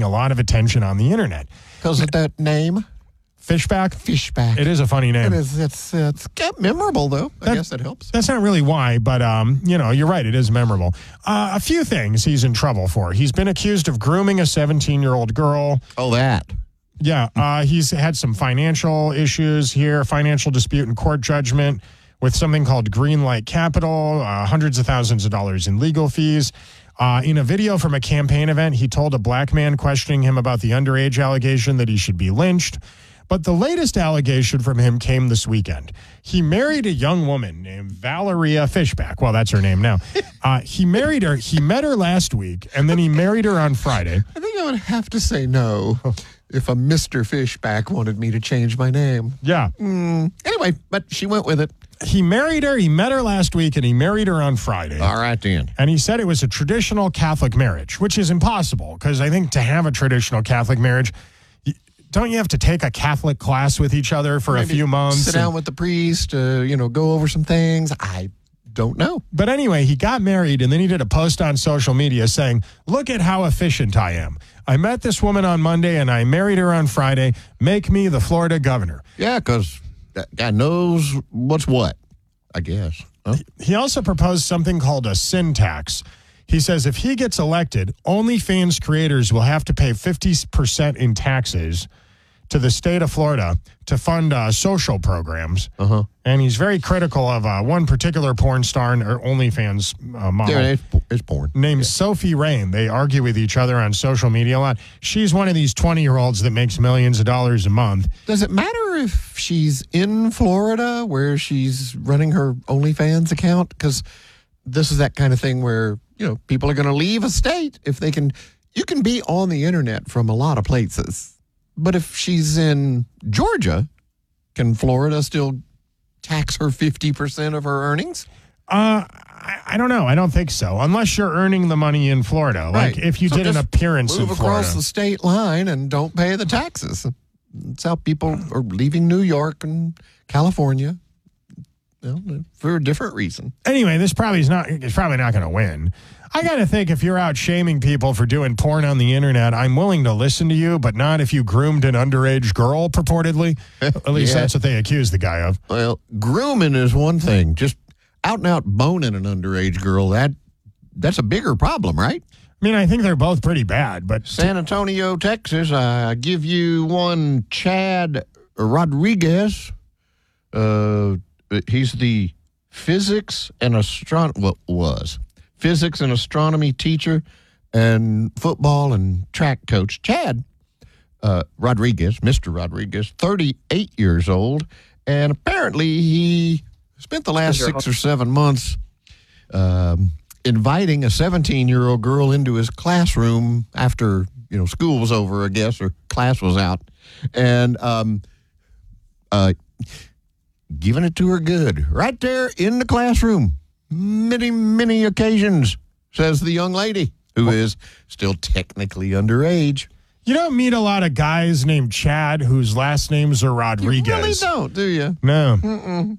getting a lot of attention on the internet. Because of that name? Fishback? Fishback. It is a funny name. It is. It's memorable, though. I guess that helps. That's not really why, but, you're right. It is memorable. A few things he's in trouble for. He's been accused of grooming a 17-year-old girl. Oh, that. Yeah. He's had some financial issues here, financial dispute and court judgment with something called Greenlight Capital, hundreds of thousands of dollars in legal fees. In a video from a campaign event, he told a black man questioning him about the underage allegation that he should be lynched. But the latest allegation from him came this weekend. He married a young woman named Valeria Fishback. Well, that's her name now. He married her. He met her last week, and then he married her on Friday. I think I would have to say no if a Mr. Fishback wanted me to change my name. Yeah. Anyway, but she went with it. He married her. He met her last week, and he married her on Friday. All right, then. And he said it was a traditional Catholic marriage, which is impossible, because I think to have a traditional Catholic marriage, don't you have to take a Catholic class with each other for a few months? Sit down with the priest, go over some things. I don't know. But anyway, he got married, and then he did a post on social media saying, look at how efficient I am. I met this woman on Monday, and I married her on Friday. Make me the Florida governor. Yeah, because that guy knows what's what, I guess. Huh? He also proposed something called a sin tax. He says if he gets elected, OnlyFans creators will have to pay 50% in taxes to the state of Florida to fund social programs. Uh-huh. And he's very critical of one particular porn star or OnlyFans model. Yeah, it's porn. Named Sophie Rain. They argue with each other on social media a lot. She's one of these 20-year-olds that makes millions of dollars a month. Does it matter if she's in Florida where she's running her OnlyFans account? Because this is that kind of thing where, people are going to leave a state if they can. You can be on the internet from a lot of places. But if she's in Georgia, can Florida still tax her 50% of her earnings? I don't know. I don't think so. Unless you're earning the money in Florida. Like if you did an appearance in Florida. Move across the state line and don't pay the taxes. That's how people are leaving New York and California. For a different reason. Anyway, it's probably not going to win. I got to think if you're out shaming people for doing porn on the internet, I'm willing to listen to you, but not if you groomed an underage girl, purportedly. At least that's what they accuse the guy of. Well, grooming is one thing. Just out and out boning an underage girl, that's a bigger problem, right? I mean, I think they're both pretty bad, but... San Antonio, Texas, I give you one Chad Rodriguez. He's the physics and astronomy teacher and football and track coach. Chad Rodriguez, Mr. Rodriguez, 38 years old, and apparently he spent the last 6 or 7 months inviting a 17-year-old girl into his classroom after school was over, I guess, or class was out, and giving it to her good right there in the classroom. Many, many occasions, says the young lady, who is still technically underage. You don't meet a lot of guys named Chad whose last names are Rodriguez. You really don't, do you? No. Mm-mm.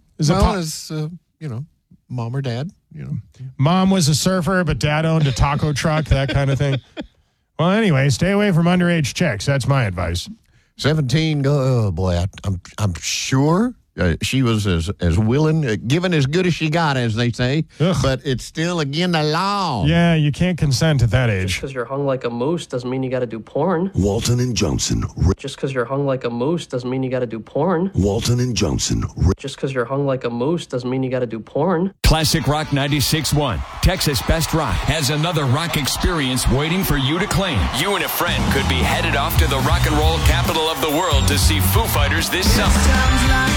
Mom or dad, Mom was a surfer, but dad owned a taco truck, that kind of thing. Well, anyway, stay away from underage chicks. That's my advice. 17, oh boy, I'm sure she was as willing, given as good as she got, as they say. Ugh. But it's still again the law. Yeah, you can't consent at that age. Just because you're hung like a moose doesn't mean you got to do porn. Walton and Johnson. Just because you're hung like a moose doesn't mean you got to do porn. Walton and Johnson. Just because you're hung like a moose doesn't mean you got to do porn. Classic Rock 96.1, Texas Best Rock, has another rock experience waiting for you to claim. You and a friend could be headed off to the rock and roll capital of the world to see Foo Fighters this summer.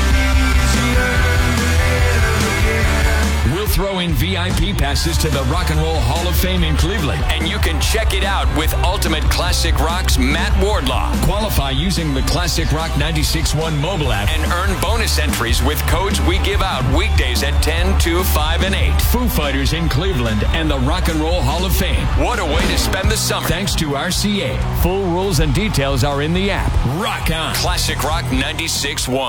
We'll throw in VIP passes to the Rock and Roll Hall of Fame in Cleveland, and you can check it out with Ultimate Classic Rock's Matt Wardlaw. Qualify using the Classic Rock 96.1 mobile app and earn bonus entries with codes we give out weekdays at 10, 2, 5, and 8. Foo Fighters in Cleveland and the Rock and Roll Hall of Fame. What a way to spend the summer. Thanks to RCA. Full rules and details are in the app. Rock on. Classic Rock 96.1.